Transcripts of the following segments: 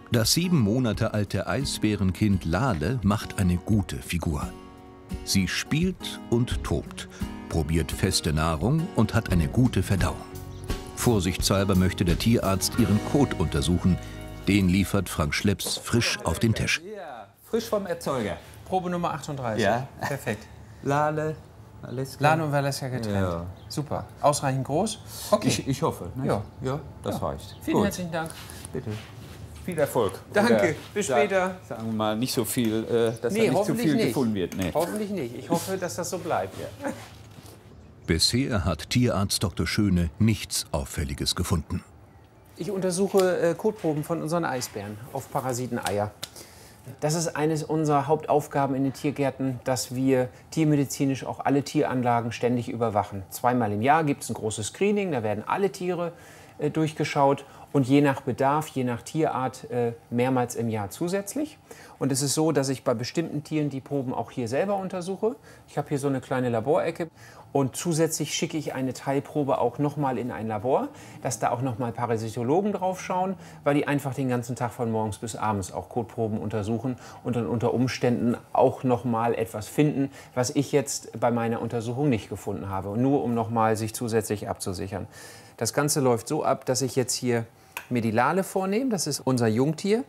Das 7 Monate alte Eisbärenkind Lale macht eine gute Figur. Sie spielt und tobt, probiert feste Nahrung und hat eine gute Verdauung. Vorsichtshalber möchte der Tierarzt ihren Kot untersuchen. Den liefert Frank Schlepps frisch auf den Tisch. Ja, frisch vom Erzeuger. Probe Nummer 38. Ja. Perfekt. Lale, Valeska. Lale und Valeska getrennt. Ja. Super. Ausreichend groß? Okay. Ich hoffe. Ne? Ja. Ja, das reicht. Vielen Gut. herzlichen Dank. Bitte. Viel Erfolg. Danke. Oder Bis später. Sagen wir mal, nicht so viel, dass da Nee, nicht zu hoffentlich viel nicht. gefunden wird. Nee. Hoffentlich nicht. Ich hoffe, dass das so bleibt. Ja. Bisher hat Tierarzt Dr. Schöne nichts Auffälliges gefunden. Ich untersuche Kotproben von unseren Eisbären auf Parasiteneier. Das ist eines unserer Hauptaufgaben in den Tiergärten, dass wir tiermedizinisch auch alle Tieranlagen ständig überwachen. 2-mal im Jahr gibt es ein großes Screening, da werden alle Tiere durchgeschaut und je nach Bedarf, je nach Tierart mehrmals im Jahr zusätzlich. Und es ist so, dass ich bei bestimmten Tieren die Proben auch hier selber untersuche. Ich habe hier so eine kleine Laborecke und zusätzlich schicke ich eine Teilprobe auch nochmal in ein Labor, dass da auch nochmal Parasitologen drauf schauen, weil die einfach den ganzen Tag von morgens bis abends auch Kotproben untersuchen und dann unter Umständen auch nochmal etwas finden, was ich jetzt bei meiner Untersuchung nicht gefunden habe, nur um nochmal sich zusätzlich abzusichern. Das Ganze läuft so ab, dass ich jetzt hier mir die Lale vornehme, das ist unser Jungtier.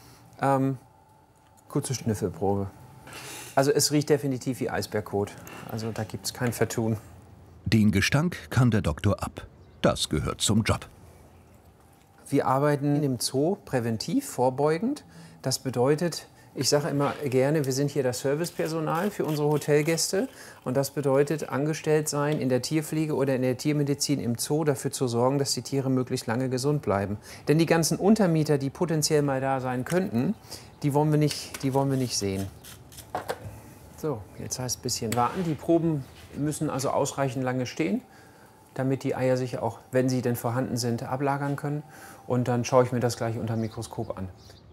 Kurze Schnüffelprobe. Also es riecht definitiv wie Eisbärkot. Also da gibt es kein Vertun. Den Gestank kann der Doktor ab. Das gehört zum Job. Wir arbeiten im Zoo präventiv, vorbeugend. Das bedeutet, ich sage immer gerne, wir sind hier das Servicepersonal für unsere Hotelgäste. Und das bedeutet, angestellt sein in der Tierpflege oder in der Tiermedizin im Zoo, dafür zu sorgen, dass die Tiere möglichst lange gesund bleiben. Denn die ganzen Untermieter, die potenziell mal da sein könnten, die wollen wir nicht sehen. So, jetzt heißt es ein bisschen warten. Die Proben müssen also ausreichend lange stehen, damit die Eier sich auch, wenn sie denn vorhanden sind, ablagern können. Und dann schaue ich mir das gleich unter dem Mikroskop an.